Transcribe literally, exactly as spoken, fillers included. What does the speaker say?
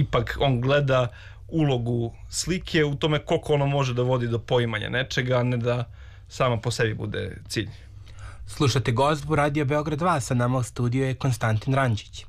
ipak on gleda ulogu slike u tome koliko ono može da vodi do poimanja nečega, a ne da sama po sebi bude cilj. Slušate Gozbu Radio Beograd dva, sa nama u studiju je Konstantin Rančić.